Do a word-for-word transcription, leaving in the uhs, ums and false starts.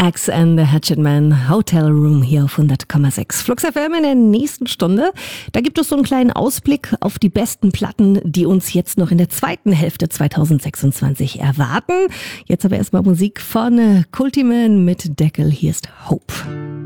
Axe and the Hatchet Man, Hotel Room hier auf hundert Komma sechs. Flux F M in der nächsten Stunde. Da gibt es so einen kleinen Ausblick auf die besten Platten, die uns jetzt noch in der zweiten Hälfte zweitausendsechsundzwanzig erwarten. Jetzt aber erstmal Musik von Kultiman mit Deckel. Hier ist Hope.